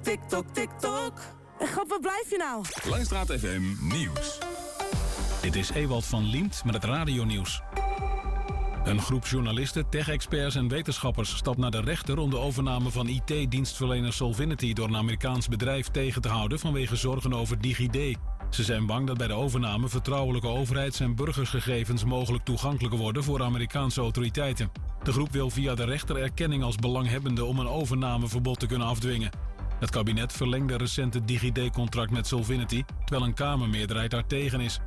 TikTok, TikTok. God, waar blijf je nou? Langstraat FM Nieuws. Dit is Ewald van Liemt met het radionieuws. Een groep journalisten, tech-experts en wetenschappers stapt naar de rechter om de overname van IT-dienstverlener Solvinity door een Amerikaans bedrijf tegen te houden vanwege zorgen over DigiD. Ze zijn bang dat bij de overname vertrouwelijke overheids- en burgersgegevens mogelijk toegankelijker worden voor Amerikaanse autoriteiten. De groep wil via de rechter erkenning als belanghebbende om een overnameverbod te kunnen afdwingen. Het kabinet verlengde recent het DigiD-contract met Solvinity, terwijl een Kamermeerderheid daartegen is.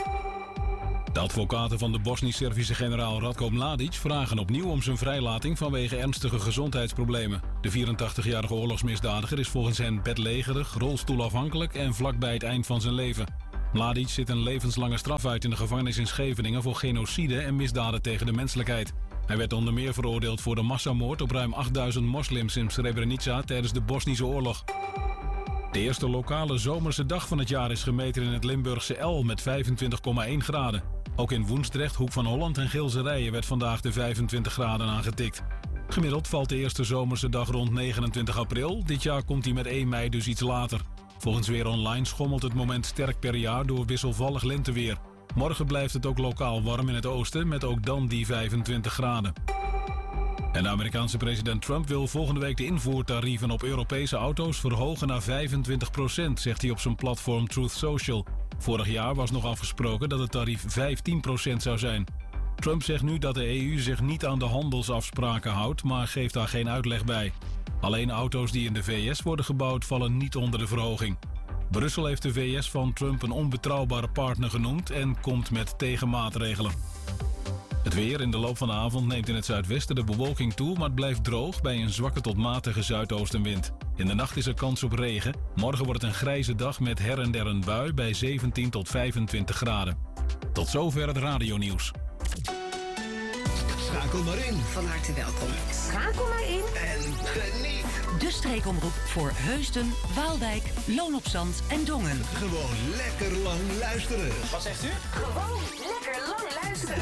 De advocaten van de Bosnisch-Servische generaal Ratko Mladic vragen opnieuw om zijn vrijlating vanwege ernstige gezondheidsproblemen. De 84-jarige oorlogsmisdadiger is volgens hen bedlegerig, rolstoelafhankelijk en vlakbij het eind van zijn leven. Mladic zit een levenslange straf uit in de gevangenis in Scheveningen voor genocide en misdaden tegen de menselijkheid. Hij werd onder meer veroordeeld voor de massamoord op ruim 8000 moslims in Srebrenica tijdens de Bosnische oorlog. De eerste lokale zomerse dag van het jaar is gemeten in het Limburgse El met 25,1 graden. Ook in Woensdrecht, Hoek van Holland en Gilserijen werd vandaag de 25 graden aangetikt. Gemiddeld valt de eerste zomerse dag rond 29 april. Dit jaar komt die met 1 mei dus iets later. Volgens Weer Online schommelt het moment sterk per jaar door wisselvallig lenteweer. Morgen blijft het ook lokaal warm in het oosten met ook dan die 25 graden. En de Amerikaanse president Trump wil volgende week de invoertarieven op Europese auto's verhogen naar 25%, zegt hij op zijn platform Truth Social. Vorig jaar was nog afgesproken dat het tarief 15% zou zijn. Trump zegt nu dat de EU zich niet aan de handelsafspraken houdt, maar geeft daar geen uitleg bij. Alleen auto's die in de VS worden gebouwd vallen niet onder de verhoging. Brussel heeft de VS van Trump een onbetrouwbare partner genoemd en komt met tegenmaatregelen. Het weer in de loop van de avond neemt in het zuidwesten de bewolking toe, maar het blijft droog bij een zwakke tot matige zuidoostenwind. In de nacht is er kans op regen. Morgen wordt het een grijze dag met her en der een bui bij 17 tot 25 graden. Tot zover het radionieuws. Schakel maar in. Van harte welkom. Schakel maar in. En geniet. De streekomroep voor Heusden, Waalwijk, Loon op Zand en Dongen. Gewoon lekker lang luisteren. Wat zegt u? Gewoon lekker lang luisteren.